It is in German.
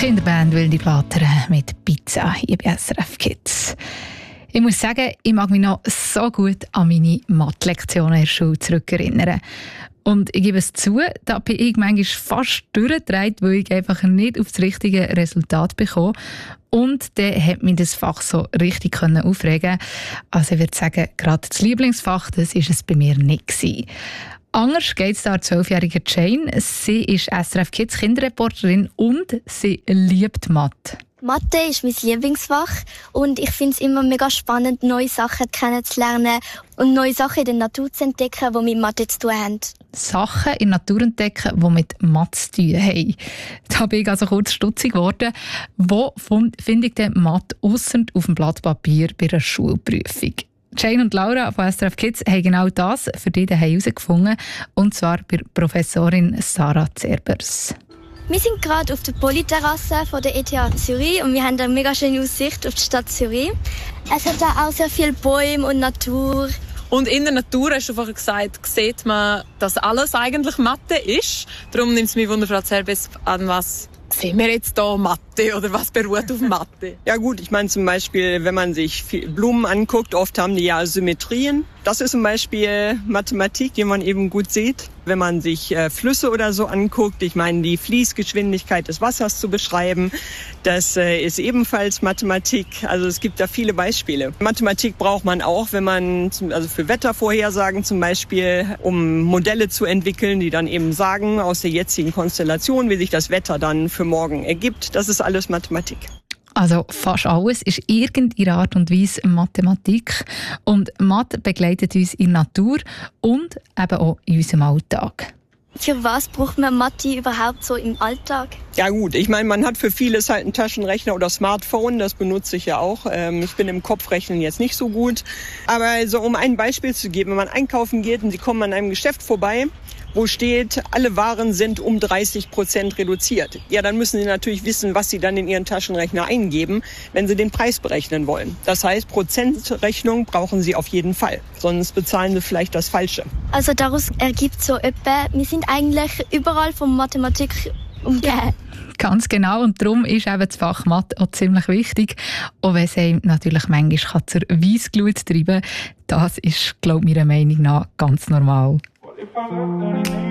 Kinderband Wilde Blatter mit Pizza hier bei SRF Kids. Ich muss sagen, ich mag mich noch so gut an meine Mathe-Lektionen in der Schule zurückerinnern. Und ich gebe es zu, da bin ich manchmal fast durchgedreht, weil ich einfach nicht auf das richtige Resultat bekomme. Und dann hat mich das Fach so richtig aufregen. Also ich würde sagen, gerade das Lieblingsfach, das war es bei mir nicht gewesen. Anders geht es da 12-jährige Jane. Sie ist SRF Kids Kinderreporterin und sie liebt Mathe. Mathe ist mein Lieblingsfach und ich finde es immer mega spannend, neue Sachen kennenzulernen und neue Sachen in der Natur zu entdecken, die mit Mathe zu tun haben. Sachen in der Natur entdecken, die mit Mathe zu tun haben. Da bin ich also kurz stutzig geworden. Wo finde ich denn Mathe ausser auf dem Blatt Papier bei einer Schulprüfung? Jane und Laura von SRF Kids haben genau das für dich herausgefunden, und zwar bei Professorin Sarah Zerbers. Wir sind gerade auf der Polyterrasse von der ETH Zürich und wir haben eine mega schöne Aussicht auf die Stadt Zürich. Es hat auch sehr viele Bäume und Natur. Und in der Natur, hast du vorher gesagt, sieht man, dass alles eigentlich Mathe ist. Darum nimmt es mich Wunder, Frau Zerbes, an was sehen wir jetzt hier Mathe oder was beruht auf Mathe? Ja gut, ich meine zum Beispiel, wenn man sich Blumen anguckt, oft haben die ja Symmetrien. Das ist zum Beispiel Mathematik, die man eben gut sieht. Wenn man sich Flüsse oder so anguckt, ich meine die Fließgeschwindigkeit des Wassers zu beschreiben, das ist ebenfalls Mathematik. Also es gibt da viele Beispiele. Mathematik braucht man auch, wenn man, also für Wettervorhersagen zum Beispiel, um Modelle zu entwickeln, die dann eben sagen aus der jetzigen Konstellation, wie sich das Wetter dann für morgen ergibt. Das ist alles Mathematik. Also fast alles ist irgendeine Art und Weise Mathematik. Und Mathe begleitet uns in der Natur und eben auch in unserem Alltag. Für was braucht man Mathe überhaupt so im Alltag? Ja gut, ich meine, man hat für vieles halt einen Taschenrechner oder Smartphone, das benutze ich ja auch. Ich bin im Kopfrechnen jetzt nicht so gut. Aber so um ein Beispiel zu geben, wenn man einkaufen geht und Sie kommen an einem Geschäft vorbei, wo steht, alle Waren sind um 30% reduziert. Ja, dann müssen Sie natürlich wissen, was Sie dann in Ihren Taschenrechner eingeben, wenn Sie den Preis berechnen wollen. Das heißt, Prozentrechnung brauchen Sie auf jeden Fall, sonst bezahlen Sie vielleicht das Falsche. Also daraus ergibt so etwa, wir sind eigentlich überall von Mathematik umgeben. Ganz genau, und darum ist eben das Fach Mathe auch ziemlich wichtig. Auch wenn es einem natürlich manchmal zur Weissglut treiben kann, das ist, glaube ich, meiner Meinung nach ganz normal.